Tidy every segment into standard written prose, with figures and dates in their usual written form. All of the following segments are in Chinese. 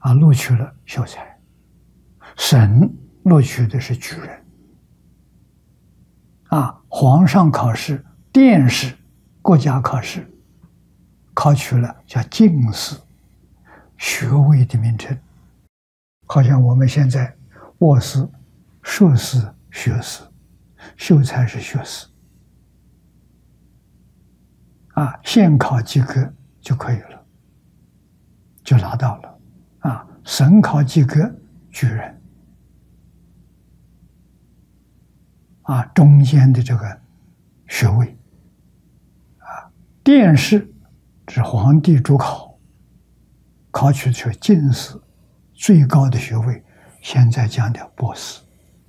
录取了秀才，省录取的是举人。皇上考试、殿试、国家考试，考取了叫进士，学位的名称。好像我们现在卧士、硕士、学士，秀才是学士。县考及格就可以了，就拿到了。省考及格，举人。中间的这个学位。殿试是皇帝主考，考取的是进士，最高的学位，现在讲的博士。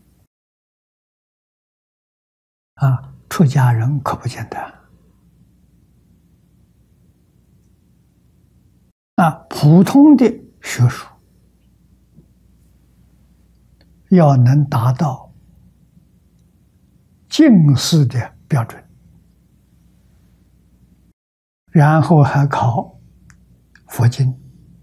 出家人可不简单。普通的学术要能达到进士的标准，然后还考佛经，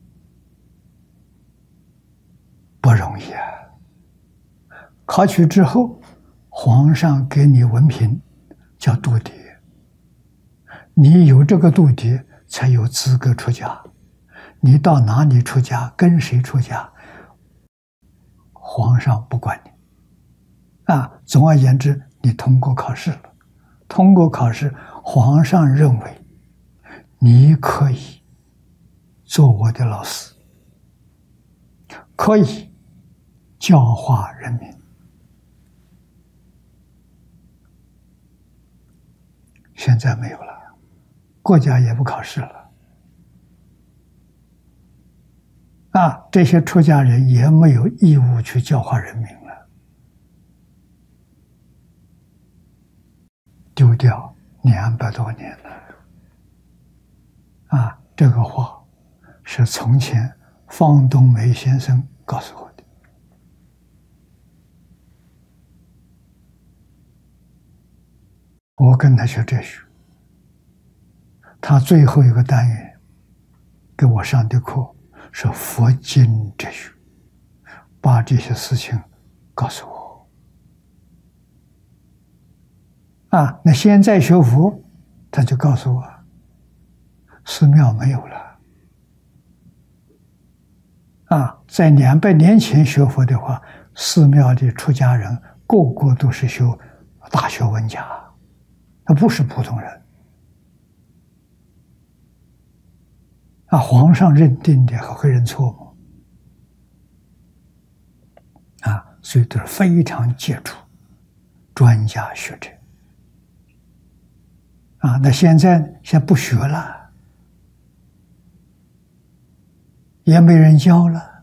不容易啊！考取之后，皇上给你文凭，叫度牒。你有这个度牒，才有资格出家。你到哪里出家，跟谁出家，皇上不管你。总而言之，你通过考试了。通过考试，皇上认为你可以做我的老师，可以教化人民。现在没有了，国家也不考试了。这些出家人也没有义务去教化人民了，丢掉200多年了。这个话是从前方东梅先生告诉我的。我跟他学哲学，他最后一个单元给我上的课是佛经哲学，把这些事情告诉我。那现在学佛，他就告诉我，寺庙没有了。在200年前学佛的话，寺庙的出家人个个都是修大学问家，他不是普通人。皇上认定的还会认错吗？所以都是非常杰出专家学者。那现在不学了，也没人教了。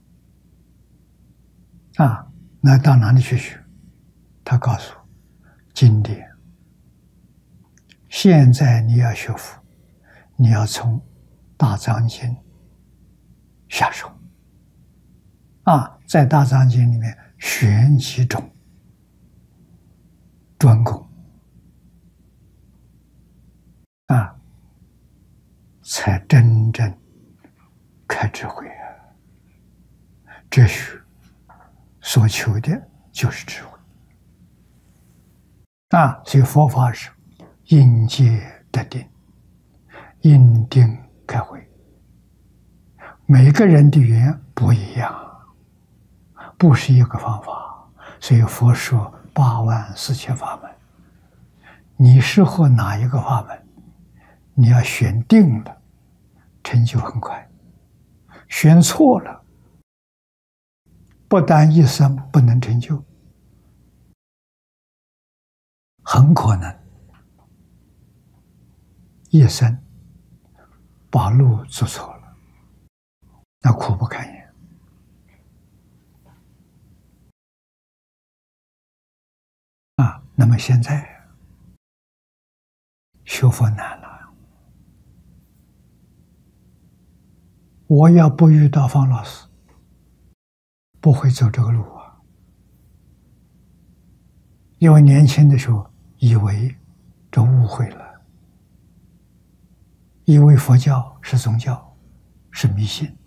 那到哪里去学？他告诉我，经典。现在你要学佛，你要从大藏经下手。在大藏经里面选几种专攻，才真正开智慧啊！哲学所求的就是智慧。所以佛法是因戒得定，因定开慧。每个人的缘不一样，不是一个方法，所以佛说84000法门。你适合哪一个法门？你要选定了，成就很快；选错了，不但一生不能成就，很可能一生把路走错了，那苦不堪言。那么现在学佛难了。我要不遇到方老师，不会走这个路啊。因为年轻的时候以为这误会了，以为佛教是宗教，是迷信。